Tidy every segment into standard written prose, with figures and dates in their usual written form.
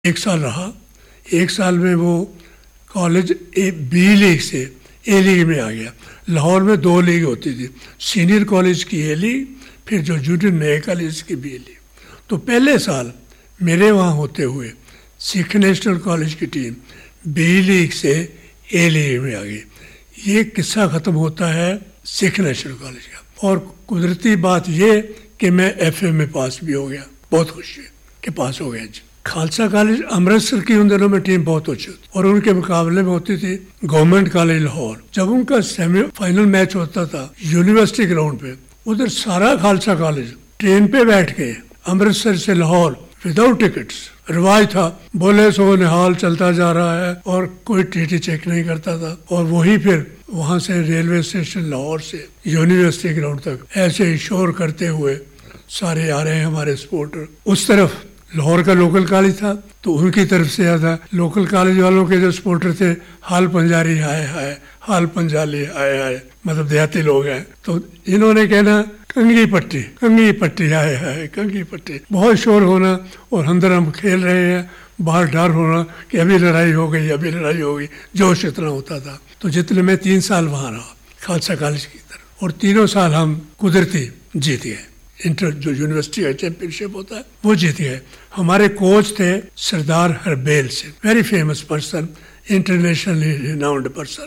एक साल रहा। एक साल में वो कॉलेज बी लीग से ए लीग में आ गया। लाहौर में 2 लीग होती थी, सीनियर कॉलेज की ए लीग, फिर जो जूनियर नए कॉलेज की बी लीग। तो पहले साल मेरे वहाँ होते हुए सिख नेशनल कॉलेज की टीम बी लीग से ए लीग में आ गई। ये किस्सा ख़त्म होता है सिख नेशनल कॉलेज का। और कुदरती बात ये कि मैं एफए में पास भी हो गया, बहुत खुशी है कि पास हो गया जी। खालसा कॉलेज अमृतसर की उन दिनों में टीम बहुत अच्छी होती और उनके मुकाबले में होती थी गवर्नमेंट कॉलेज लाहौर। जब उनका सेमीफाइनल मैच होता था यूनिवर्सिटी ग्राउंड पे, उधर सारा खालसा कॉलेज ट्रेन पे बैठ के अमृतसर से लाहौर विदाउट टिकट्स, रिवाज था बोले सो निहाल चलता जा रहा है और कोई टीटी चेक नहीं करता था। और वही फिर वहां से रेलवे स्टेशन लाहौर से यूनिवर्सिटी ग्राउंड तक ऐसे ही शोर करते हुए सारे आ रहे हैं हमारे सपोर्टर। उस तरफ लाहौर का लोकल कॉलेज था तो उनकी तरफ से आता लोकल कॉलेज वालों के जो सपोर्टर थे, हाल पंजारी हाय हाय, हाल पंजाली हाय हाय, मतलब देहाती लोग हैं। तो इन्होंने कहना कंगी पट्टी हाय हाय कंगी पट्टी, बहुत शोर होना। और अंदर हम खेल रहे हैं, बाहर डर होना कि अभी लड़ाई हो गई, जोश इतना होता था। तो जितने मैं 3 साल वहाँ रहा खालसा कॉलेज की तरफ, और तीनों साल हम कुदरती जीत गए। इंटर जो यूनिवर्सिटी का चैंपियनशिप होता है वो जीत गए। हमारे कोच थे सरदार हरबेल Singh, very famous person, internationally renowned person.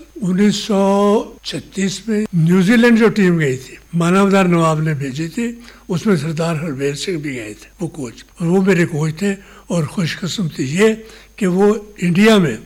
1936 में न्यूजीलैंड जो टीम गई थी, मानवदार नवाब ने भेजी थी, उसमें सरदार हरबेल सिंह भी गए थे, वो कोच। और वो मेरे कोच थे। और खुशकिस्मती ये कि वो इंडिया में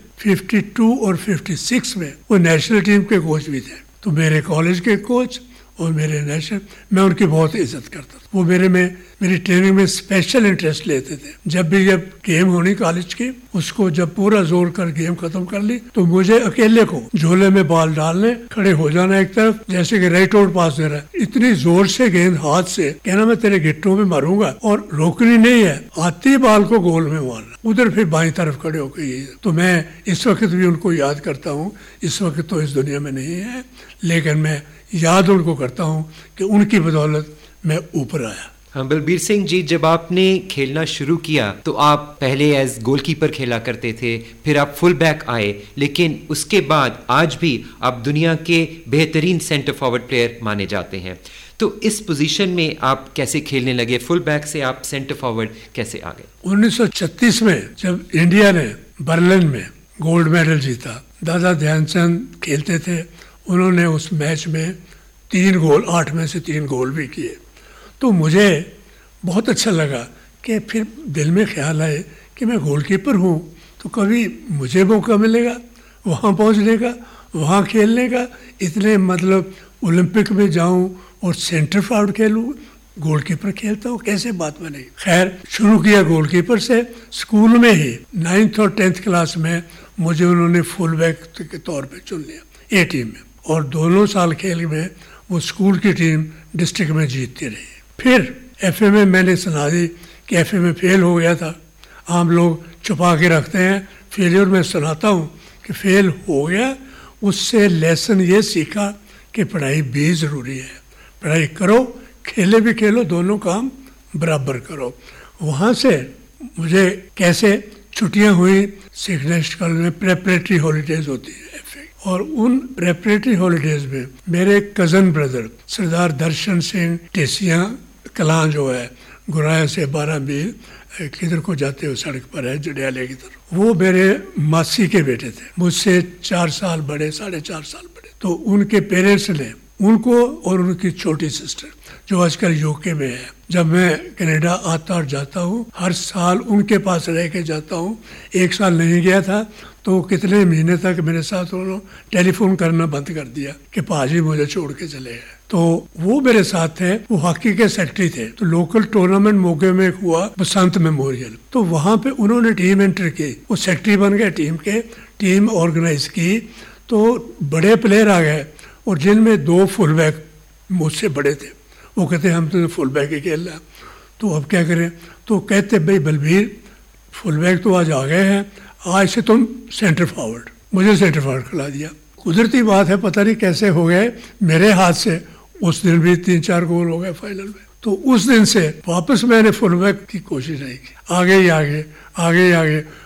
52 और 56 में वो नेशनल टीम के कोच भी थे। तो मेरे कॉलेज के कोच और मेरे नेशनल, मैं उनकी बहुत इज्जत करता था। वो मेरी ट्रेनिंग में स्पेशल इंटरेस्ट लेते थे। जब गेम होनी कॉलेज की, उसको जब पूरा जोर कर गेम खत्म कर ली तो मुझे अकेले को झोले में बॉल डालने, खड़े हो जाना एक तरफ, जैसे कि राइट आउट पास दे रहा है, इतनी जोर से गेंद हाथ से, कहना मैं तेरे गिट्टों में मारूंगा, और रोकनी नहीं है, आती बॉल को गोल में मारना। उधर फिर बाई तरफ खड़े होकर ये। तो मैं इस वक्त भी उनको याद करता हूँ। इस वक्त तो इस दुनिया में नहीं है, लेकिन मैं याद उनको करता हूँ कि उनकी बदौलत मैं ऊपर आया। हाँ, बलबीर सिंह जी, जब आपने खेलना शुरू किया तो आप पहले एज गोलकीपर खेला करते थे, फिर आप फुल बैक आए, लेकिन उसके बाद आज भी आप दुनिया के बेहतरीन सेंटर फॉरवर्ड प्लेयर माने जाते हैं। तो इस पोजीशन में आप कैसे खेलने लगे? फुल बैक से आप सेंटर फॉरवर्ड कैसे आ गए? 1936 में जब इंडिया ने बर्लिन में गोल्ड मेडल जीता, दादा ध्यानचंद खेलते थे। उन्होंने उस मैच में 3 गोल, 8 में से 3 गोल भी किए। तो मुझे बहुत अच्छा लगा कि फिर दिल में ख्याल आए कि मैं गोलकीपर हूँ, तो कभी मुझे मौका मिलेगा वहाँ पहुँचने का, वहाँ खेलने का। इतने मतलब ओलंपिक में जाऊँ और सेंटर फॉरवर्ड खेलूँ, गोलकीपर खेलता हूँ, कैसे बात बनेगी। खैर, शुरू किया गोलकीपर से। स्कूल में ही 9th और 10th क्लास में मुझे उन्होंने फुल बैक के तौर पर चुन लिया ए टीम में, और दोनों साल खेल में वो स्कूल की टीम डिस्ट्रिक्ट में जीतती रही। फिर एफए में मैंने सुना दी कि एफए में फेल हो गया था। आम लोग छुपा के रखते हैं फेलियर, में सुनाता हूँ कि फेल हो गया। उससे लेसन ये सीखा कि पढ़ाई भी ज़रूरी है, पढ़ाई करो, खेले भी खेलो, दोनों काम बराबर करो। वहाँ से मुझे कैसे छुट्टियाँ हुई, सिख नेशनल कॉलेज में प्रेपरेटरी हॉलीडेज होती है, और उन प्रेपरेटरी हॉलीडेज में मेरे कज़न ब्रदर सरदार दर्शन सिंह टेसिया कलां जो है गुराया से 12 मील किधर को जाते हुए सड़क पर है जडियाले की तरफ, वो मेरे मासी के बेटे थे, मुझसे 4 साल बड़े, 4.5 साल बड़े। तो उनके पेरेंट्स ने उनको और उनकी छोटी सिस्टर जो आजकल यूके में है, जब मैं कनाडा आता और जाता हूँ, हर साल उनके पास रह के जाता हूँ। 1 साल नहीं गया था तो कितने महीने तक मेरे साथ उन्होंने टेलीफोन करना बंद कर दिया कि पाजी मुझे छोड़ के चले गए। तो वो मेरे साथ थे, वो हॉकी के सेक्रेटरी थे। तो लोकल टूर्नामेंट मौके में हुआ बसंत मेमोरियल, तो वहाँ पे उन्होंने टीम एंटर की, वो सेक्रेटरी बन गए टीम के, टीम ऑर्गेनाइज की। तो बड़े प्लेयर आ गए, और जिनमें 2 फुल बैक मुझसे बड़े थे। वो कहते हम तो फुल बैक ही खेल रहे हैं, तो अब क्या करें। तो कहते भाई बलबीर, फुल बैक तो आज आ गए हैं, आज से तुम सेंटर फॉरवर्ड। मुझे सेंटर फॉरवर्ड खिला दिया। कुदरती बात है, पता नहीं कैसे हो गए मेरे हाथ से, उस दिन भी 3-4 गोल हो गए फाइनल में। तो उस दिन से वापस मैंने फुल बैक की कोशिश नहीं की, आगे ही आगे